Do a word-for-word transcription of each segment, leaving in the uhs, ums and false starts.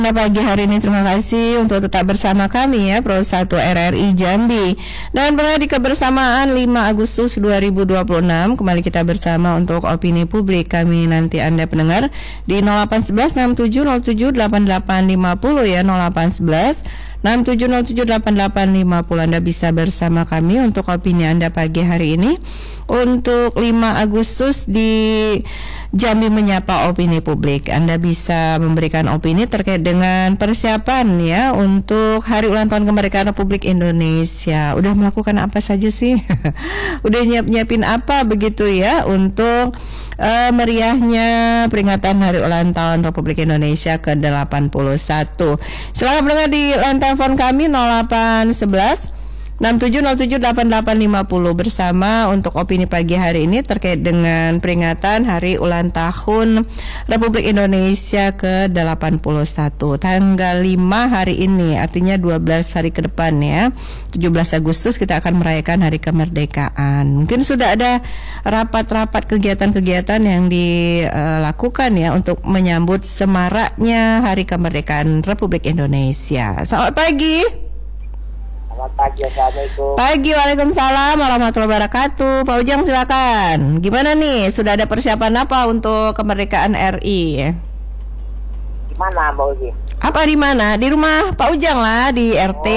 Pada pagi hari ini terima kasih untuk tetap bersama kami ya Pro satu R R I Jambi. Dan berada di kebersamaan lima Agustus dua ribu dua puluh enam. Kembali kita bersama untuk opini publik. Kami nanti Anda pendengar di nol delapan satu satu enam tujuh nol tujuh delapan delapan lima nol ya, nol delapan satu satu enam tujuh nol tujuh delapan delapan lima nol. Anda bisa bersama kami untuk opini Anda pagi hari ini untuk lima Agustus di Jambi Menyapa Opini Publik. Anda bisa memberikan opini terkait dengan persiapan ya untuk Hari Ulang Tahun Kemerdekaan Republik Indonesia. Udah melakukan apa saja sih? Udah nyiap-nyiapin apa begitu ya untuk uh, meriahnya peringatan Hari Ulang Tahun Republik Indonesia ke delapan puluh satu. Silakan berdengar di line telepon kami nol delapan satu satu enam tujuh nol tujuh delapan delapan lima nol bersama untuk opini pagi hari ini terkait dengan peringatan Hari Ulang Tahun Republik Indonesia ke delapan puluh satu tanggal lima hari ini, artinya dua belas hari ke depan ya, tujuh belas Agustus kita akan merayakan Hari Kemerdekaan. Mungkin sudah ada rapat-rapat kegiatan-kegiatan yang dilakukan ya untuk menyambut semaraknya Hari Kemerdekaan Republik Indonesia. Selamat pagi. Selamat pagi, Assalamualaikum. Pagi, waalaikumsalam warahmatullahi wabarakatuh. Pak Ujang silakan. Gimana nih? Sudah ada persiapan apa untuk kemerdekaan R I? Di mana, Mbak Uji? Apa di mana? Di rumah Pak Ujang lah, di R T.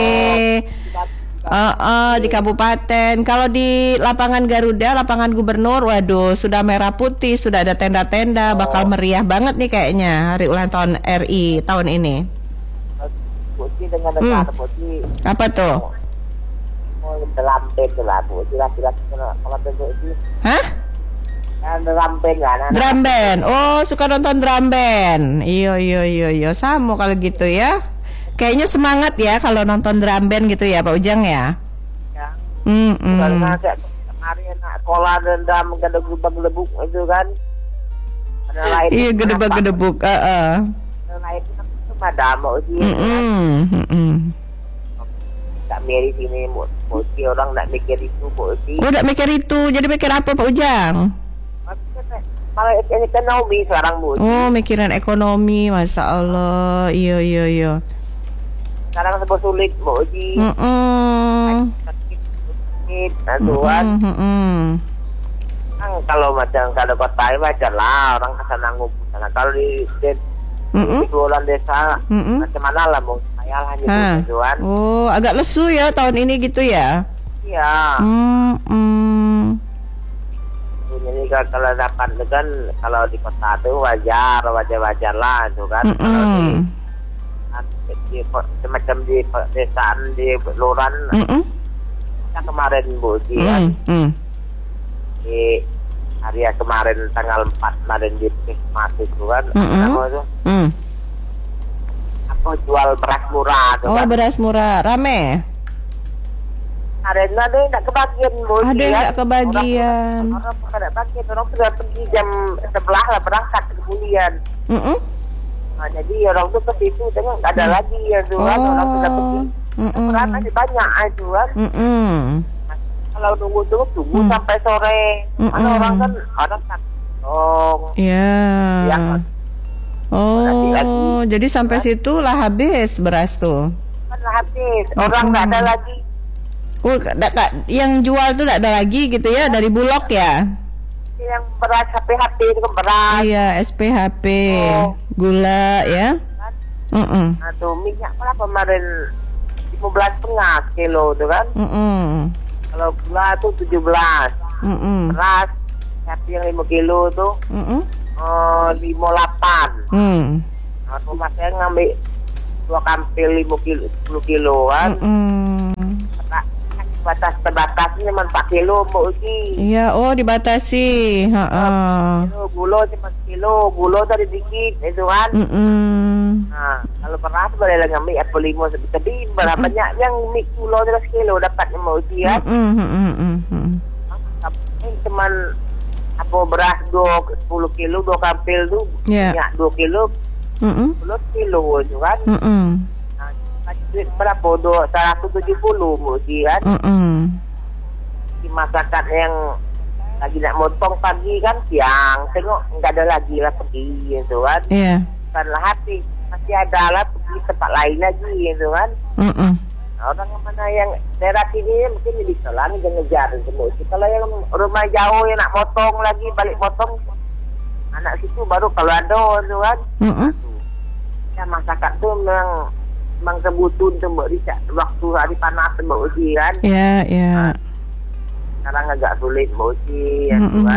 Oh, uh, uh, di kabupaten. Kalau di lapangan Garuda, lapangan Gubernur, waduh, sudah merah putih, sudah ada tenda-tenda, oh. Bakal meriah banget nih kayaknya Hari Ulang Tahun R I tahun ini. Buci dengan rekan hmm. Buci. Apa tuh? Oh, drum band lah, Buci lah, jelas kalau Buci. Hah? Drum band lah. Drum band. Oh, suka nonton drum band. Iyo, iyo, iyo, iyo. Sama kalau gitu ya. Kayaknya semangat ya kalau nonton drum band gitu ya, Pak Ujang ya. Ya. Hmm. Karena kemarin sekolah dendam gedebuk-gedebuk itu kan. Ada lain. Iya, gedebuk-gedebuk. Heeh. Ada lain ada mau sih, tak mikir sini, mau sih orang nak mikir itu, mau sih. Oh, nak mikir itu, jadi mikir apa Pak Ujang? Malah ekonomi sekarang bu. Oh, mikiran ekonomi, masya Allah, iya iya iya. Sekarang sebab sulit mau sih. Hmm. Sakit, nantuan. Hmm. Kalau macam kalau kota ini wajar lah, orang kesana ngumpul sana. Kalau di Mm-mm. di kelurahan desa, Mm-mm. macam mana lah mau saya lah gitu tuan. Oh, agak lesu ya tahun ini gitu ya? Iya. Hmm. Jadi kalau dapat itu kan kalau di kota itu wajar, wajar-wajar lah itu kan. Mm-mm. Kalau di, di semacam di desaan di kelurahan, kita kemarin bu di kan, di hari ya kemarin tanggal empat kemarin di Puskesmas itu kan, mm-hmm. apa itu? Mm. Aku jual beras murah tuh oh, kan. beras murah, rame? Ada yang ada yang tak kebagian bu. Ada yang tak kebagian. Orang orang tak kebagian, orang sudah pergi jam sebelah lah berangkat ke kuliah. Mm-hmm. Nah, jadi orang tuh ke situ tengok nggak ada mm. lagi ya tuh kan, oh. orang sudah pergi. Mm-hmm. Beras masih banyak aja kan. Mm-hmm. Kalau nunggu tunggu tunggu hmm. sampai sore, Mm-mm. ada orang kan orang tak dong. Iya. Yang oh, jadi sampai kan? Situ lah habis beras tuh. Kan lah habis, orang nggak ada lagi. Oh, da, da, yang jual tuh nggak ada lagi gitu ya dari Bulog ya? Yang beras H P H P itu kan beras. Iya, S P H P, oh. Gula ya. Kan? Mm-mm. Nah tuh minyak berapa kemarin lima belas setengah kilo tuh kan? Mm-mm. Kalau gula tuh tujuh belas, mm-mm. beras yang lima kilo tuh uh, lima delapan. Mm. Nah, rumah saya ngambil dua kampil lima kilo, sepuluh kilo kan. Mm-mm. Batas terbatasnya cuma empat kilo Mbak Uji. Iya, oh dibatasi. Heeh. Uh, gula cuma kilo, gula tadi dikit itu kan. Mm-mm. Nah, kalau beras boleh lah ngambil apa lima tapi berapa banyak yang mik gula terus kilo dapatnya Mbak Uji kan. Mm-mm. Ini cuman apa beras dua sepuluh kilo dua kampil tuh yeah. minyak dua kilo, sepuluh kilo itu kan. Mm-mm. Berapa dua seratus tujuh puluh Muji kan? Mm-mm. Di masakan yang lagi nak motong pagi kan siang, tengok nggak ada lagi lah pergi gitu kan? Iya. Bukanlah hati masih ada lah di tempat lain lagi gitu kan. Mm-mm. Nah, orang mana yang daerah sini mungkin bisa lah ngejar semua. Kalau yang rumah jauh yang nak potong lagi balik potong anak situ baru kalau ada tu kan. Mm-mm. Ya masyarakat tu memang memang kebutuhan tu mbak Risa waktu hari panas mbak Uji kan. Ya yeah, ya. Yeah. Sekarang agak sulit mbak Uji ya tu kan.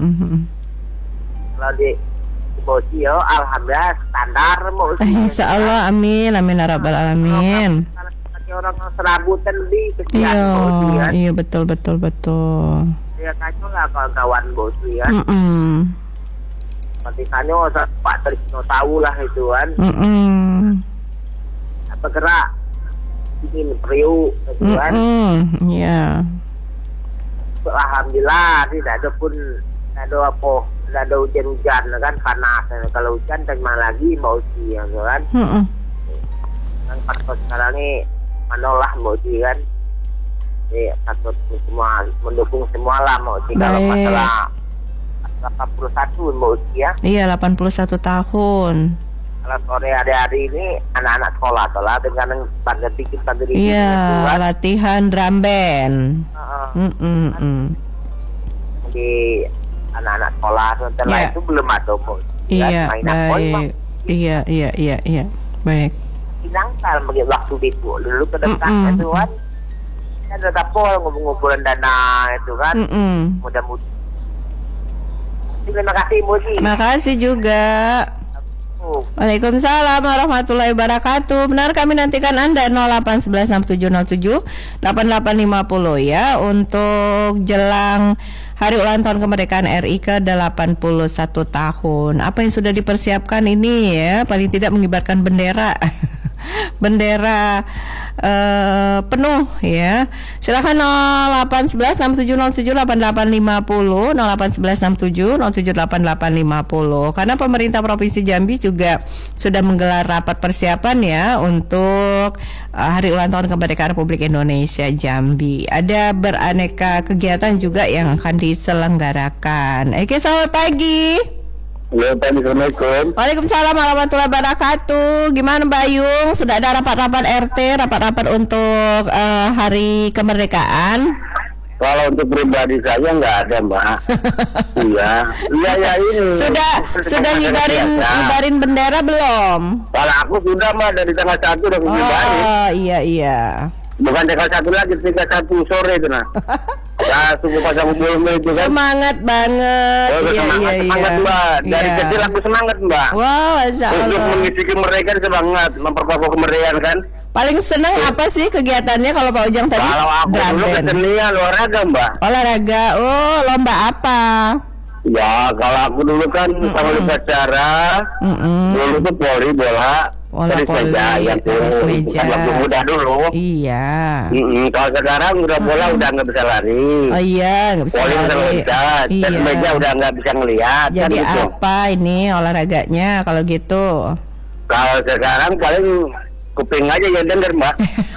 Kalau di mbak Uji yo alhamdulillah standar mbak Uji. Insya Allah amin amin ya rabbal alamin. Orang serabutan di kesian iya, mbak Uji kan. Iya betul betul betul. Ya kacau lah kawan-kawan mbak Uji kan. Mm-mm. Seperti kanyo Pak Trisno tahu lah itu kan. Mm-mm. Apa gerak ingin periuk itu kan. Iya. Alhamdulillah tidak ada pun tidak ada apa tidak ada hujan-hujan kan panas. Kalau hujan terima lagi mbak Uji ya kan. Mm-mm. Yang faktor sekarang ini manolah mbak Uji kan. Jadi faktor semua mendukung semua lah mbak Uji kalau masalah delapan puluh satu mbak Uji ya. Iya delapan puluh satu tahun. Kalau sore hari-hari ini anak-anak sekolah sekolah dengan bangga dikit bangga dikit. Iya kan? Latihan drum band. Uh-uh. Di anak-anak sekolah setelah yeah. itu belum ada mbak Uji. Iya kan? baik. Iya iya iya iya baik. Hinangkan bagi waktu itu dulu ke depan itu kan. Kan ada pol ngumpul-ngumpulan dana itu kan. Mm-mm. Mudah-mudahan. Terima kasih Mbak Uji. Terima kasih juga. Waalaikumsalam warahmatullahi wabarakatuh. Benar kami nantikan Anda nol delapan satu satu enam tujuh nol tujuh delapan delapan lima nol ya untuk jelang hari ulang tahun kemerdekaan R I ke delapan puluh satu tahun. Apa yang sudah dipersiapkan ini ya? Paling tidak mengibarkan bendera. Bendera uh, penuh ya. Silakan nol delapan satu satu enam tujuh nol tujuh delapan delapan lima nol nol delapan satu satu enam tujuh nol tujuh delapan delapan lima nol. Karena pemerintah Provinsi Jambi juga sudah menggelar rapat persiapan ya untuk uh, hari ulang tahun kemerdekaan Republik Indonesia Jambi. Ada beraneka kegiatan juga yang akan diselenggarakan. Oke, selamat pagi. Ya, Assalamualaikum. Waalaikumsalam warahmatullahi wabarakatuh. Gimana Mbak Yung? Sudah ada rapat-rapat R T, rapat-rapat untuk uh, hari kemerdekaan? Kalau untuk pribadi saya nggak ada Mbak. Iya, iya ya ini. Sudah sudah ngibarin ngibarin bendera belum? Kalau aku sudah Mbak dari tanggal satu udah ngibarin. Oh iya iya. Bukan tanggal satu lagi, tanggal satu sore itu nah. Ya, subuh pasang belum itu kan. Semangat banget. Oh, iya, semangat, iya, semangat iya. Mbak. Dari iya. kecil aku semangat Mbak. Wow, Masya Allah. Untuk mengisi kemerdekaan semangat, memperkokoh kemerdekaan kan. Paling senang apa sih kegiatannya kalau Pak Ujang tadi? Kalau aku dulu kesenian olahraga Mbak. Olahraga, oh lomba apa? Ya, kalau aku dulu kan sama upacara, dulu tuh poli bola. Bola poli, tenis meja. Waktu muda dulu. Iya. Mm-mm. Kalau sekarang udah bola mm. udah nggak bisa lari. Oh iya, nggak bisa poli lari. Bisa. Iya. Tenis meja udah nggak bisa ngelihat. Jadi kan gitu. apa ini olahraganya kalau gitu? Kalau sekarang paling kuping aja yang denger Mbak.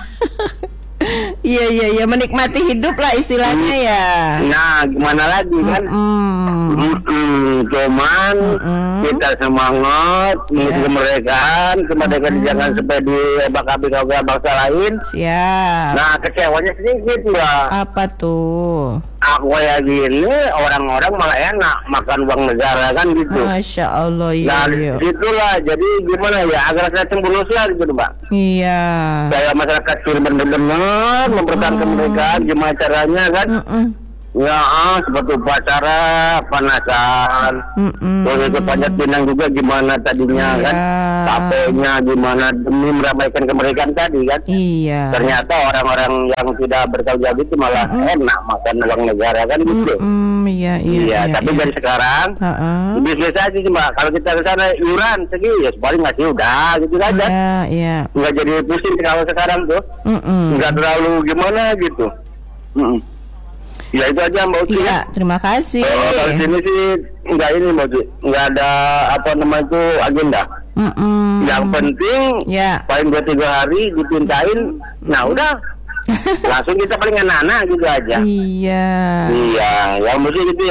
Iya iya iya menikmati hidup lah istilahnya ya. Nah gimana lagi kan? Mm-mm. Mm-mm. Cuman Mm-mm. kita semangat mengisi yeah. kemerdekaan, kemerdekaan Mm-mm. jangan sampai diobak-abrik oleh bangsa lain. Siap. Nah kecewanya sedikit Mbak. Apa tuh? Aku kayak gini orang-orang malah enak makan uang negara kan gitu. Masya Allah iya. Nah iya. itulah jadi gimana ya agar saya cemburu lah gitu Mbak. Iya. Saya masyarakat sini benar-benar mempertahankan kemerdekaan gimana caranya kan? Mm-mm. Ya, ah, seperti upacara panasan, mm-mm. terus itu panjat pinang juga gimana tadinya yeah. kan, capeknya gimana demi meramaikan kemerdekaan tadi kan. Iya. Ternyata orang-orang yang tidak bertanggung jawab itu malah mm-mm. enak makan uang negara kan gitu. Mm-mm. Iya, iya, iya, iya. tapi iya. dari sekarang, uh-uh. biasa aja sih Mbak. Kalau kita ke sana iuran segi, ya paling ngasih udah gitu aja. Iya, iya. Nggak jadi pusing kalau sekarang tuh, Mm-mm. nggak terlalu gimana gitu. Mm-mm. Ya itu aja Mbak Uci. Iya, terima kasih. Oh, kalau sini sih nggak ini Mbak Uci, nggak ada apa namanya itu agenda. Mm-mm. Yang penting ya. paling dua tiga hari dipintain, nah udah langsung kita paling anak-anak gitu aja. Iya. Iya, yang mesti gitu ya.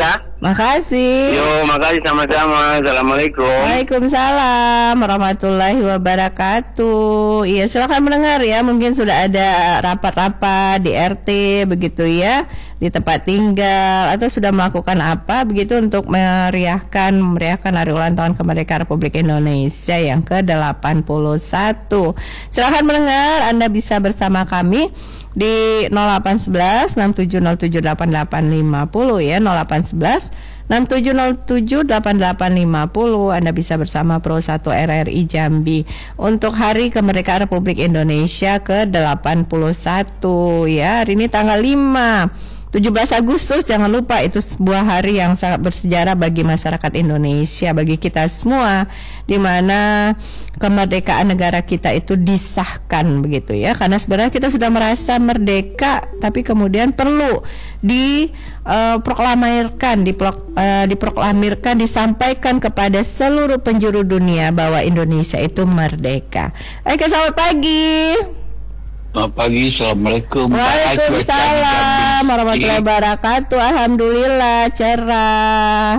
Makasih. Yo, makasih sama-sama. Assalamualaikum. Waalaikumsalam warahmatullahi wabarakatuh. Iya, silakan mendengar ya. Mungkin sudah ada rapat-rapat di R T begitu ya, di tempat tinggal, atau sudah melakukan apa begitu untuk meriahkan meriahkan hari ulang tahun kemerdekaan Republik Indonesia yang ke delapan puluh satu. Silakan mendengar. Anda bisa bersama kami di nol delapan satu satu enam tujuh nol tujuh delapan delapan lima nol ya, nol delapan satu satu enam tujuh nol tujuh delapan delapan lima nol. Anda bisa bersama Pro satu R R I Jambi untuk Hari Kemerdekaan Republik Indonesia ke delapan puluh satu ya. Hari ini tanggal lima tujuh belas Agustus, jangan lupa itu sebuah hari yang sangat bersejarah bagi masyarakat Indonesia, bagi kita semua, di mana kemerdekaan negara kita itu disahkan begitu ya. Karena sebenarnya kita sudah merasa merdeka, tapi kemudian perlu diproklamirkan, uh, dipro, uh, diproklamirkan, disampaikan kepada seluruh penjuru dunia bahwa Indonesia itu merdeka. Oke, selamat pagi. Selamat pagi, Assalamualaikum. Waalaikumsalam warahmatullahi wabarakatuh. Alhamdulillah cerah.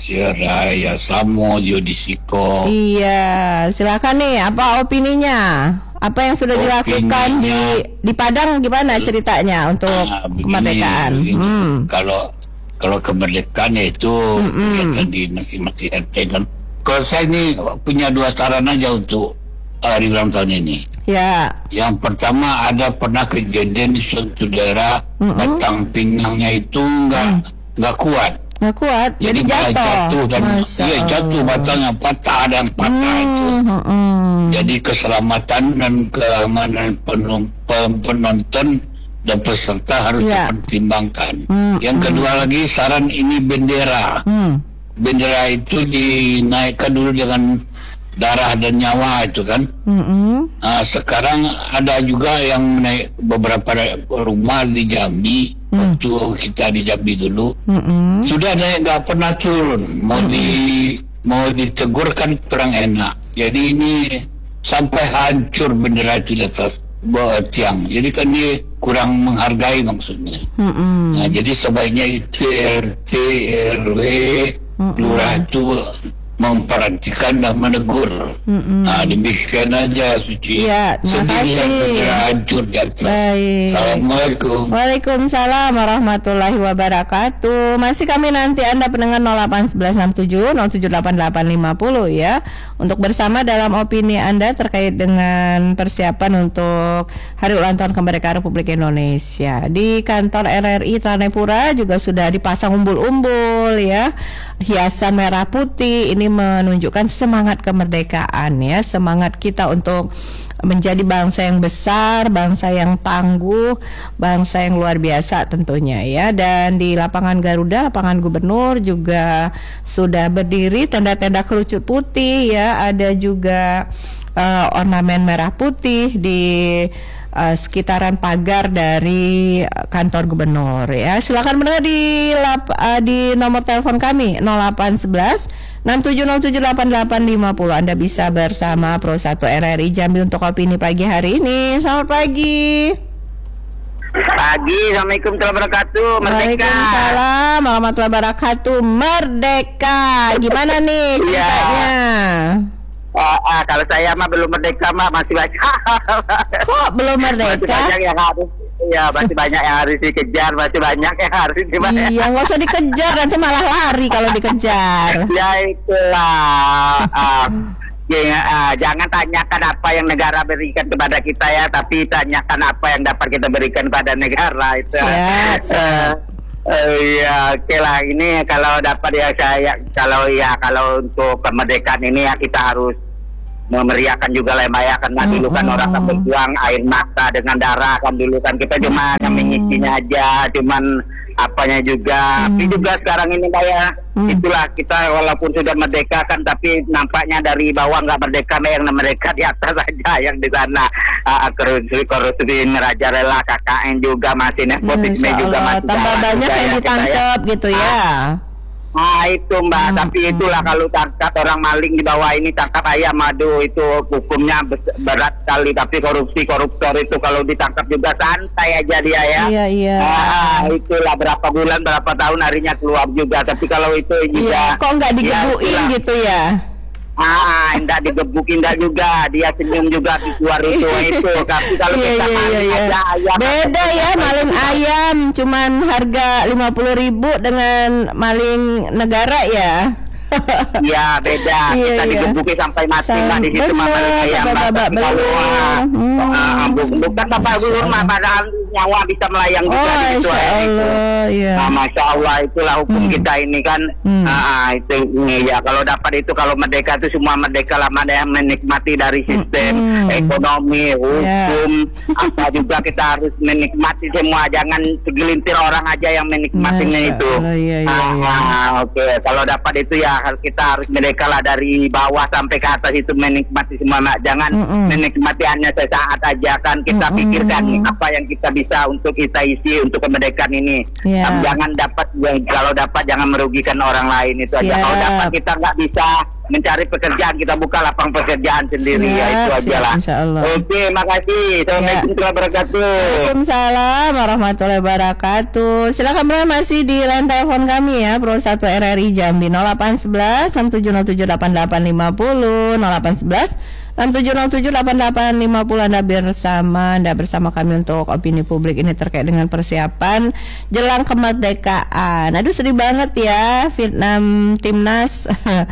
Cerah ya, samo judisiko. Iya, silakan nih, apa opininya? Apa yang sudah opininya dilakukan di di Padang, gimana ceritanya untuk nah, begini, kemerdekaan? Begini. Hmm. Kalau kalau kemerdekaan itu kegiatan di masing-masing R T kan. Kalau saya ini punya dua saran aja untuk hari ulang tahun ini. Ya. Yang pertama, ada pernah kejadian di suatu daerah mm-hmm. batang pinangnya itu nggak nggak mm. kuat. Nggak kuat. Jadi, jadi jatuh. jatuh dan iya jatuh batangnya patah dan patah mm, itu. Mm-hmm. Jadi keselamatan dan keamanan penonton, penonton dan peserta harus yeah. dipertimbangkan. Mm, Yang kedua mm. lagi saran ini bendera. Mm. Bendera itu dinaikkan dulu dengan darah dan nyawa itu kan. Mm-hmm. Nah, sekarang ada juga yang naik beberapa rumah di Jambi. Mm. Waktu kita di Jambi dulu mm-hmm. sudah ada yang nggak pernah turun. Mau mm-hmm. di mau ditegur kan kurang enak. Jadi ini sampai hancur bendera itu di atas bawah tiang. Jadi kan dia kurang menghargai maksudnya. Mm-hmm. Nah, jadi sebaiknya itu R T R W mm-hmm. lurah itu memperhatikan dan menegur. Mm-mm. Nah, demikian aja Suci. Ya, terima kasih. Hancur di atas. Baik. Assalamualaikum. Waalaikumsalam warahmatullahi wabarakatuh. Masih kami nanti Anda pendengar nol delapan satu satu enam tujuh nol tujuh delapan delapan lima nol ya, untuk bersama dalam opini Anda terkait dengan persiapan untuk Hari Ulang Tahun Kemerdekaan Republik Indonesia. Di kantor R R I Tranepura juga sudah dipasang umbul-umbul ya, hiasan merah putih. Ini menunjukkan semangat kemerdekaan ya, semangat kita untuk menjadi bangsa yang besar, bangsa yang tangguh, bangsa yang luar biasa tentunya ya. Dan di lapangan Garuda, lapangan Gubernur juga sudah berdiri tenda-tenda kerucut putih ya, ada juga uh, ornamen merah putih di Uh, sekitaran pagar dari kantor gubernur ya. Silakan mendengar di lap, uh, di nomor telepon kami nol delapan satu satu enam tujuh nol tujuh delapan delapan lima nol. Anda bisa bersama Pro satu R R I Jambi untuk opini pagi hari ini. Selamat pagi. Pagi, Assalamualaikum warahmatullahi wabarakatuh. Merdeka. Waalaikumsalam warahmatullahi wabarakatuh. Merdeka. Gimana nih ceritanya? Ah, ah, kalau saya mah belum merdeka mah masih banyak. Kok belum merdeka? Masih banyak yang harus, ya masih banyak yang harus dikejar, masih banyak yang harus gimana? Iya, nggak usah dikejar, nanti malah lari kalau dikejar. Ya itulah. uh, ya, uh, jangan tanyakan apa yang negara berikan kepada kita ya, tapi tanyakan apa yang dapat kita berikan pada negara itu. Siap, siap. Uh, ya oke okay lah, ini kalau dapat ya saya kalau ya kalau untuk kemerdekaan ini ya kita harus memeriahkan juga lah Mbak ya, karena mm, dulu kan mm, orang kan berjuang air mata dengan darah kan, dulu kan kita cuma mm, mengisinya aja, cuman apanya juga. Mm. Tapi juga sekarang ini Mbak ya, mm, itulah kita walaupun sudah merdeka kan, tapi nampaknya dari bawah nggak merdeka, yang merdeka di atas aja, yang di sana uh, korupsi korupsi merajalela, K K N juga masih nepotisme juga masih tambah banyak yang ditangkap ya, gitu ya. Nah itu Mbak, hmm, tapi itulah hmm. kalau tangkap orang maling di bawah ini tangkap ayam, aduh itu hukumnya berat sekali. Tapi korupsi koruptor itu kalau ditangkap juga santai aja dia ya. Iya iya. Nah, itulah berapa bulan berapa tahun harinya keluar juga. Tapi kalau itu juga iya, kok nggak digebukin ya, gitu ya? Ah, enggak digebukin enggak juga, dia senyum juga di luar itu itu. Tapi kalau iya, kita iya, maling iya. aja ayam, beda ya maling ayam, cuman harga lima puluh ribu dengan maling negara ya. Iya beda, iya, kita iya. digebukin sampai mati lah di situ mah maling ayam. Kalau bukan bapak guru mah padahal nyawa bisa melayang oh, juga di situ. Masya Allah, iya. Nah, Masya Allah itulah hukum hmm. kita ini kan. Hmm. Nah, itu ya kalau dapat itu kalau merdeka itu semua merdeka lah, mana yang menikmati dari sistem hmm. ekonomi, hukum, yeah. apa juga kita harus menikmati semua, jangan segelintir orang aja yang menikmatinya Masya itu. Allah, iya, iya, nah, iya. nah oke okay. Kalau dapat itu ya kita harus merdeka lah dari bawah sampai ke atas itu menikmati semua, jangan mm-mm. menikmati hanya sesaat aja kan kita mm-mm. pikirkan apa yang kita bisa untuk kita isi untuk kemerdekaan ini. Yeah. Jangan dapat, kalau dapat jangan merugikan orang lain itu aja. Kalau dapat kita nggak bisa mencari pekerjaan, kita buka lapang pekerjaan sendiri. Siap, ya itu aja lah. Oke, makasih. Assalamualaikum warahmatullahi wabarakatuh. Waalaikumsalam warahmatullahi wabarakatuh. Silakan Bro, masih di line telepon kami ya, Pro satu R R I Jambi nol delapan satu satu enam tujuh nol tujuh delapan delapan lima nol nol delapan satu satu enam tujuh nol tujuh delapan delapan lima nol. Anda bersama Anda bersama kami untuk opini publik ini terkait dengan persiapan jelang kemerdekaan. Aduh sedih banget ya, Vietnam timnas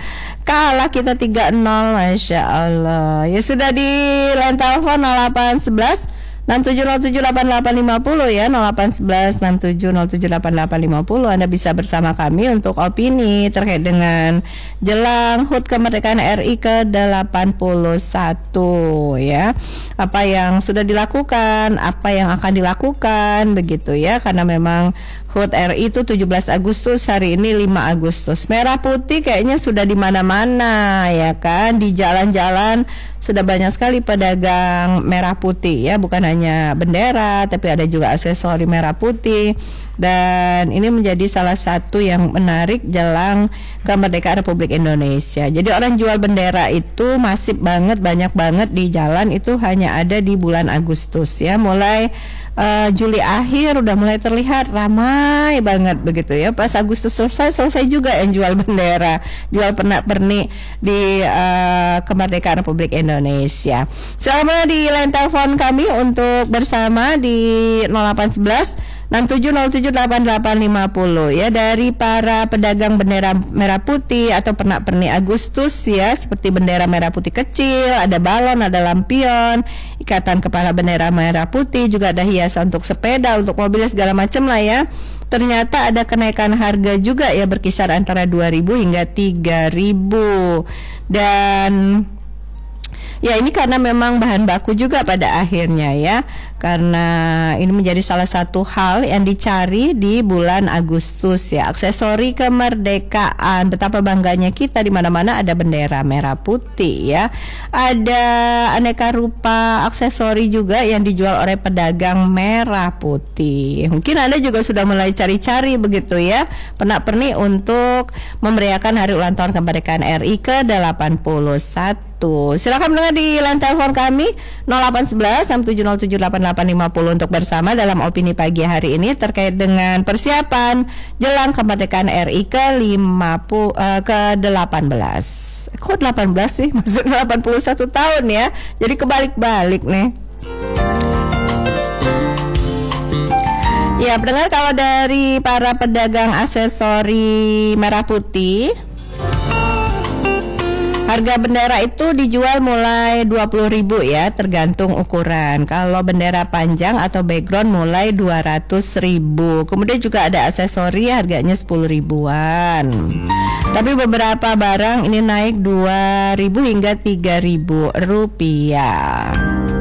kalah kita tiga nol, Masya Allah. Ya sudah di line telepon nol delapan satu satu enam tujuh nol tujuh delapan delapan lima nol ya, nol delapan satu satu enam tujuh nol tujuh delapan delapan lima nol. Anda bisa bersama kami untuk opini terkait dengan jelang H U T kemerdekaan R I ke delapan puluh satu ya. Apa yang sudah dilakukan, apa yang akan dilakukan begitu ya, karena memang H U T R I itu tujuh belas Agustus, hari ini lima Agustus. Merah putih kayaknya sudah di mana-mana ya kan, di jalan-jalan sudah banyak sekali pedagang merah putih ya, bukan hanya bendera tapi ada juga aksesori merah putih, dan ini menjadi salah satu yang menarik jelang kemerdekaan Republik Indonesia. Jadi orang jual bendera itu masif banget, banyak banget di jalan, itu hanya ada di bulan Agustus ya, mulai Uh, Juli akhir udah mulai terlihat ramai banget begitu ya. Pas Agustus selesai, selesai juga yang jual bendera, jual pernak-pernik di uh, kemerdekaan Republik Indonesia. Selama di line telepon kami untuk bersama di nol delapan satu satu enam tujuh nol tujuh delapan delapan lima nol ya, dari para pedagang bendera merah putih atau pernak-pernik Agustus ya, seperti bendera merah putih kecil, ada balon, ada lampion, ikatan kepala bendera merah putih, juga ada hiasan untuk sepeda, untuk mobil segala macam lah ya. Ternyata ada kenaikan harga juga ya, berkisar antara dua ribu hingga tiga ribu. Dan ya ini karena memang bahan baku juga pada akhirnya ya, karena ini menjadi salah satu hal yang dicari di bulan Agustus ya, aksesori kemerdekaan. Betapa bangganya kita, di mana-mana ada bendera merah putih ya. Ada aneka rupa aksesori juga yang dijual oleh pedagang merah putih. Mungkin Anda juga sudah mulai cari-cari begitu ya, pernak-pernik untuk memeriahkan hari ulang tahun kemerdekaan R I ke delapan puluh satu. Silakan mendengar di line telepon kami nol delapan satu satu enam tujuh nol tujuh delapan delapan lima nol untuk bersama dalam opini pagi hari ini terkait dengan persiapan jelang kemerdekaan R I ke lima puluh uh, ke delapan belas. Kok delapan belas sih? Maksudnya delapan puluh satu tahun ya. Jadi kebalik-balik nih. Ya, pendengar, kalau dari para pedagang aksesori merah putih, harga bendera itu dijual mulai dua puluh ribu ya, tergantung ukuran. Kalau bendera panjang atau background mulai dua ratus ribu. Kemudian juga ada aksesori harganya sepuluh ribuan. Tapi beberapa barang ini naik dua ribu hingga tiga ribu rupiah.